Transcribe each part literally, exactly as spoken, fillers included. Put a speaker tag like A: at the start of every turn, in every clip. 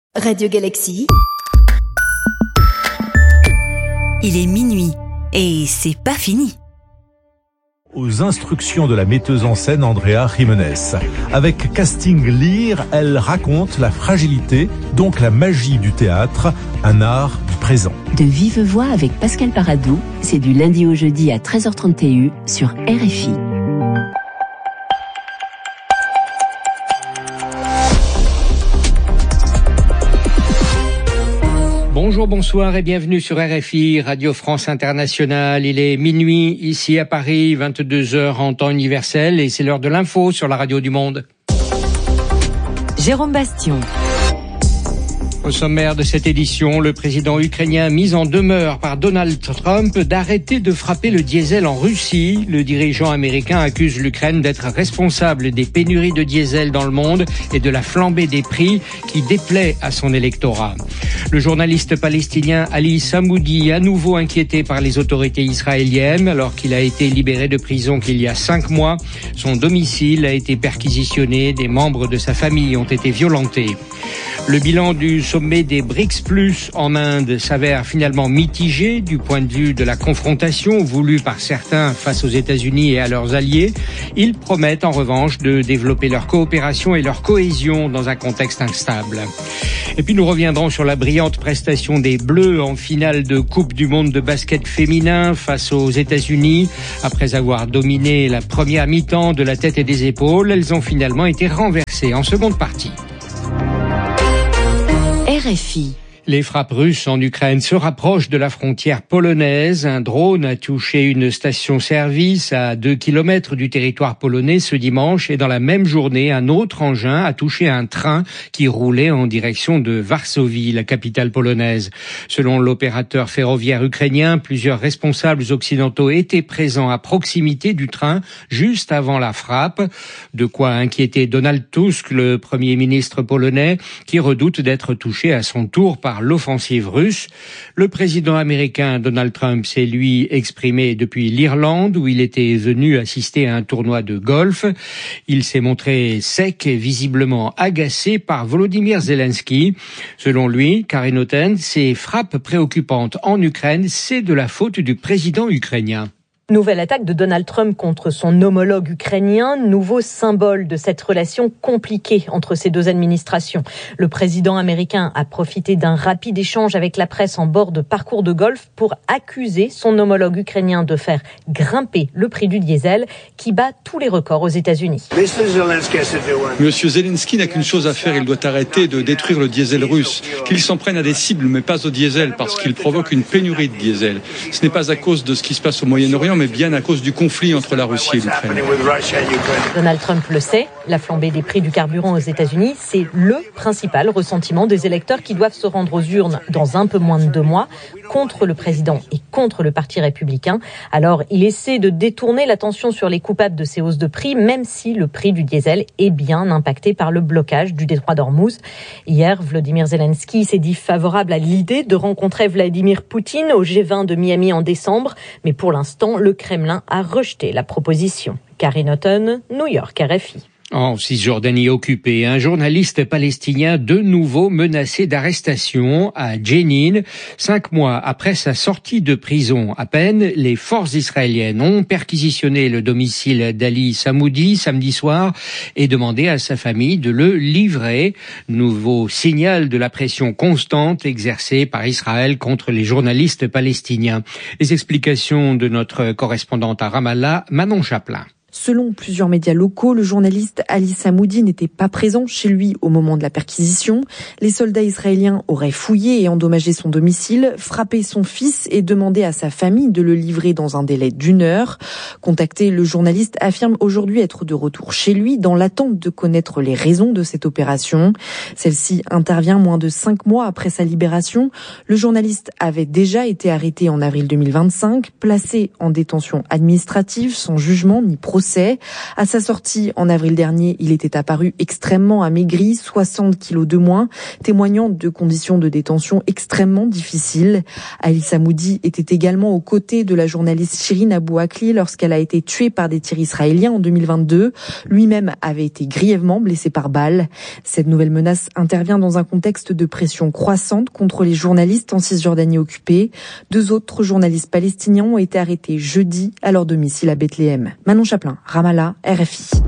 A: Radio Galaxy.
B: Il est minuit et c'est pas fini.
C: Aux instructions de la metteuse en scène Andrea Jiménez. Avec casting lyre, elle raconte la fragilité, donc la magie du théâtre, un art du présent.
D: De vive voix avec Pascal Paradou, c'est du lundi au jeudi à treize heures trente sur R F I.
E: Bonjour, bonsoir et bienvenue sur R F I, Radio France Internationale. Il est minuit ici à Paris, vingt-deux heures en temps universel et c'est l'heure de l'info sur la radio du monde.
B: Jérôme Bastion.
E: Au sommaire de cette édition, le président ukrainien mis en demeure par Donald Trump d'arrêter de frapper le diesel en Russie. Le dirigeant américain accuse l'Ukraine d'être responsable des pénuries de diesel dans le monde et de la flambée des prix qui déplaît à son électorat. Le journaliste palestinien Ali Samoudi, à nouveau inquiété par les autorités israéliennes, alors qu'il a été libéré de prison qu'il y a cinq mois. Son domicile a été perquisitionné, des membres de sa famille ont été violentés. Le bilan du sommet des BRICS Plus en Inde s'avère finalement mitigé du point de vue de la confrontation voulue par certains face aux États-Unis et à leurs alliés. Ils promettent en revanche de développer leur coopération et leur cohésion dans un contexte instable. Et puis nous reviendrons sur la brillante prestation des Bleus en finale de Coupe du Monde de basket féminin face aux États-Unis. Après avoir dominé la première mi-temps de la tête et des épaules, elles ont finalement été renversées en seconde partie.
B: R F I.
E: Les frappes russes en Ukraine se rapprochent de la frontière polonaise. Un drone a touché une station-service à deux kilomètres du territoire polonais ce dimanche et dans la même journée, un autre engin a touché un train qui roulait en direction de Varsovie, la capitale polonaise. Selon l'opérateur ferroviaire ukrainien, plusieurs responsables occidentaux étaient présents à proximité du train juste avant la frappe. De quoi inquiéter Donald Tusk, le premier ministre polonais, qui redoute d'être touché à son tour par l'offensive russe. Le président américain Donald Trump s'est lui exprimé depuis l'Irlande où il était venu assister à un tournoi de golf. Il s'est montré sec et visiblement agacé par Volodymyr Zelensky. Selon lui, Karine Oten, ces frappes préoccupantes en Ukraine, c'est de la faute du président ukrainien.
F: Nouvelle attaque de Donald Trump contre son homologue ukrainien, nouveau symbole de cette relation compliquée entre ces deux administrations. Le président américain a profité d'un rapide échange avec la presse en bord de parcours de golf pour accuser son homologue ukrainien de faire grimper le prix du diesel qui bat tous les records aux États-Unis.
G: Monsieur Zelensky n'a qu'une chose à faire, il doit arrêter de détruire le diesel russe. Qu'il s'en prenne à des cibles, mais pas au diesel, parce qu'il provoque une pénurie de diesel. Ce n'est pas à cause de ce qui se passe au Moyen-Orient, mais bien à cause du conflit entre la Russie et l'Ukraine.
F: Donald Trump le sait, la flambée des prix du carburant aux États-Unis, c'est le principal ressentiment des électeurs qui doivent se rendre aux urnes dans un peu moins de deux mois contre le président et contre le Parti républicain. Alors, il essaie de détourner l'attention sur les coupables de ces hausses de prix, même si le prix du diesel est bien impacté par le blocage du détroit d'Ormuz. Hier, Volodymyr Zelensky s'est dit favorable à l'idée de rencontrer Vladimir Poutine au G vingt de Miami en décembre, mais pour l'instant, le Kremlin a rejeté la proposition. Karine Oten, New York, R F I.
E: En Cisjordanie occupée, un journaliste palestinien de nouveau menacé d'arrestation à Jenin. Cinq mois après sa sortie de prison à peine, les forces israéliennes ont perquisitionné le domicile d'Ali Samoudi samedi soir et demandé à sa famille de le livrer. Nouveau signal de la pression constante exercée par Israël contre les journalistes palestiniens. Les explications de notre correspondante à Ramallah, Manon Chaplin.
H: Selon plusieurs médias locaux, le journaliste Ali Samoudi n'était pas présent chez lui au moment de la perquisition. Les soldats israéliens auraient fouillé et endommagé son domicile, frappé son fils et demandé à sa famille de le livrer dans un délai d'une heure. Contacté, le journaliste affirme aujourd'hui être de retour chez lui dans l'attente de connaître les raisons de cette opération. Celle-ci intervient moins de cinq mois après sa libération. Le journaliste avait déjà été arrêté en avril deux mille vingt-cinq, placé en détention administrative sans jugement ni procès. procès. À sa sortie en avril dernier, il était apparu extrêmement amaigri, soixante kilos de moins, témoignant de conditions de détention extrêmement difficiles. Ali Samoudi était également aux côtés de la journaliste Shirin Abu Akleh lorsqu'elle a été tuée par des tirs israéliens en deux mille vingt-deux. Lui-même avait été grièvement blessé par balle. Cette nouvelle menace intervient dans un contexte de pression croissante contre les journalistes en Cisjordanie occupée. Deux autres journalistes palestiniens ont été arrêtés jeudi à leur domicile à Bethléem. Manon Chaplin, Ramallah, R F I.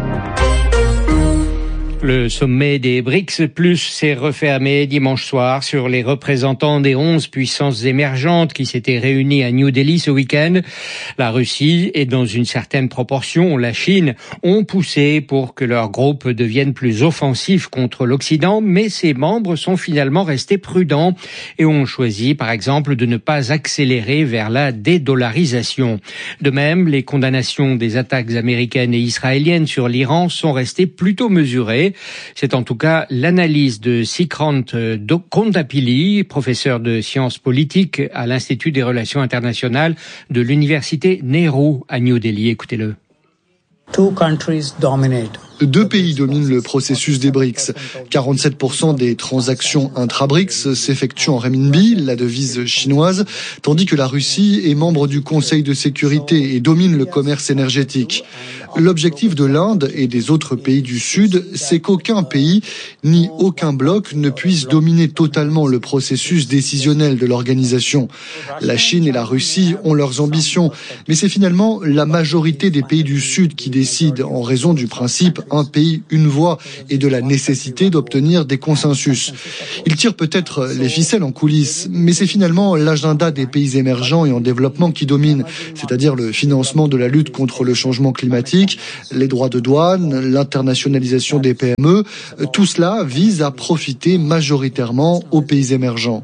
E: Le sommet des BRICS Plus s'est refermé dimanche soir sur les représentants des onze puissances émergentes qui s'étaient réunis à New Delhi ce week-end. La Russie et dans une certaine proportion la Chine ont poussé pour que leur groupe devienne plus offensif contre l'Occident, mais ses membres sont finalement restés prudents et ont choisi par exemple de ne pas accélérer vers la dédollarisation. De même, les condamnations des attaques américaines et israéliennes sur l'Iran sont restées plutôt mesurées. C'est en tout cas l'analyse de Sikrant Kondapilli, professeur de sciences politiques à l'Institut des relations internationales de l'Université Nehru à New Delhi. Écoutez-le.
A: Two countries dominate. Deux pays dominent le processus des BRICS. quarante-sept pour cent des transactions intra-BRICS s'effectuent en renminbi, la devise chinoise, tandis que la Russie est membre du Conseil de sécurité et domine le commerce énergétique. L'objectif de l'Inde et des autres pays du Sud, c'est qu'aucun pays ni aucun bloc ne puisse dominer totalement le processus décisionnel de l'organisation. La Chine et la Russie ont leurs ambitions, mais c'est finalement la majorité des pays du Sud qui décident en raison du principe un pays, une voix et de la nécessité d'obtenir des consensus. Ils tirent peut-être les ficelles en coulisses, mais c'est finalement l'agenda des pays émergents et en développement qui domine, c'est-à-dire le financement de la lutte contre le changement climatique, les droits de douane, l'internationalisation des P M E. Tout cela vise à profiter majoritairement aux pays émergents.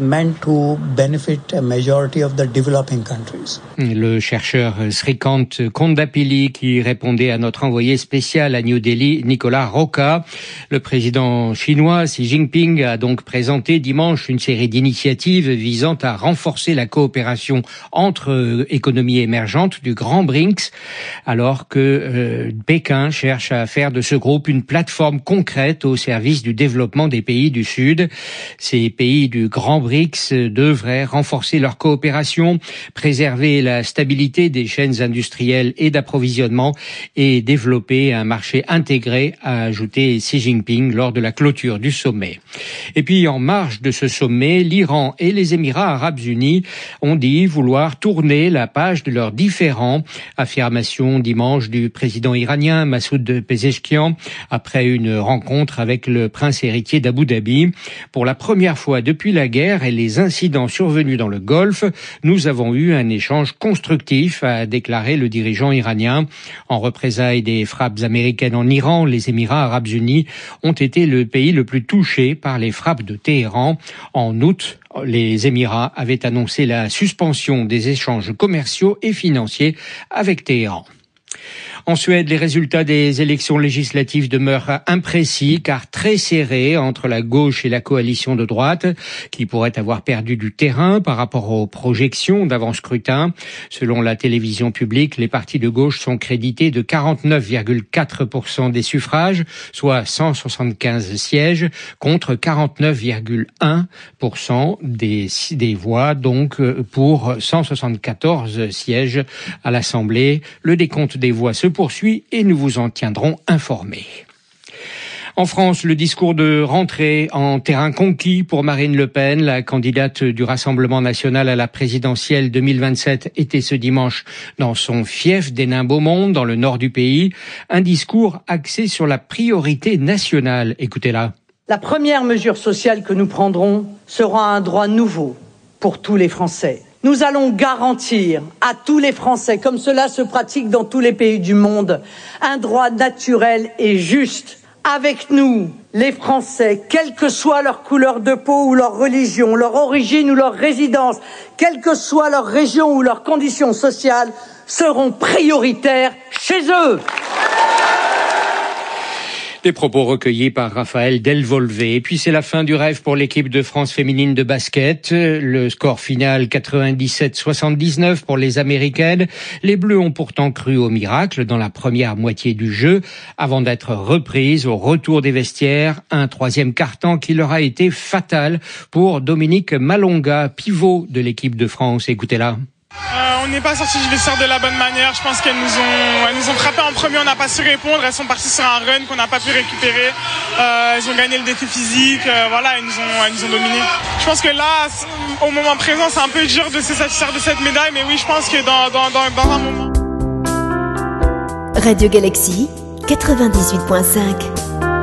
E: Le chercheur Srikanth Kondapilli qui répondait à notre envoyé spécial à New Delhi, Nicolas Roca. Le président chinois Xi Jinping a donc présenté dimanche une série d'initiatives visant à renforcer la coopération entre économies émergentes du Grand BRICS, alors que euh, Pékin cherche à faire de ce groupe une plateforme concrète au service du développement des pays du Sud. Ces pays du Grand BRICS devraient renforcer leur coopération, préserver la stabilité des chaînes industrielles et d'approvisionnement et développer un marché intégré, a ajouté Xi Jinping lors de la clôture du sommet. Et puis, en marge de ce sommet, l'Iran et les Émirats arabes unis ont dit vouloir tourner la page de leurs différends. Affirmation dimanche du président iranien Massoud Pezeshkian après une rencontre avec le prince héritier d'Abu Dhabi. Pour la première fois depuis la guerre et les incidents survenus dans le Golfe, nous avons eu un échange constructif, a déclaré le dirigeant iranien. En représailles des frappes américaines en Iran, les Émirats arabes unis ont été le pays le plus touché par les frappes de Téhéran. En août, les Émirats avaient annoncé la suspension des échanges commerciaux et financiers avec Téhéran. En Suède, les résultats des élections législatives demeurent imprécis car très serrés entre la gauche et la coalition de droite qui pourrait avoir perdu du terrain par rapport aux projections d'avant-scrutin. Selon la télévision publique, les partis de gauche sont crédités de quarante-neuf virgule quatre pour cent des suffrages, soit cent soixante-quinze sièges, contre quarante-neuf virgule un pour cent des, des voix, donc pour cent soixante-quatorze sièges à l'Assemblée. Le décompte des voix se poursuit et nous vous en tiendrons informés. En France, le discours de rentrée en terrain conquis pour Marine Le Pen, la candidate du Rassemblement national à la présidentielle deux mille vingt-sept, était ce dimanche dans son fief d'Hénin-Beaumont, dans le nord du pays. Un discours axé sur la priorité nationale. Écoutez-la.
I: La première mesure sociale que nous prendrons sera un droit nouveau pour tous les Français. Nous allons garantir à tous les Français, comme cela se pratique dans tous les pays du monde, un droit naturel et juste. Avec nous, les Français, quelle que soit leur couleur de peau ou leur religion, leur origine ou leur résidence, quelle que soit leur région ou leurs conditions sociales, seront prioritaires chez eux.
E: Des propos recueillis par Raphaël Delvolvé. Et puis c'est la fin du rêve pour l'équipe de France féminine de basket. Le score final quatre-vingt-dix-sept soixante-dix-neuf pour les Américaines. Les Bleus ont pourtant cru au miracle dans la première moitié du jeu avant d'être reprises au retour des vestiaires. Un troisième quart-temps qui leur a été fatal pour Dominique Malonga, pivot de l'équipe de France. Écoutez-la.
J: Euh, on n'est pas sorti du vestiaire de la bonne manière. Je pense qu'elles nous ont, elles nous ont frappé en premier, on n'a pas su répondre. Elles sont parties sur un run qu'on n'a pas pu récupérer. Euh, elles ont gagné le défi physique. Euh, voilà, elles nous ont, elles nous ont dominé. Je pense que là, au moment présent, c'est un peu dur de se satisfaire de cette médaille, mais oui, je pense que dans, dans, dans, dans un moment.
K: Radio Galaxy quatre-vingt-dix-huit point cinq.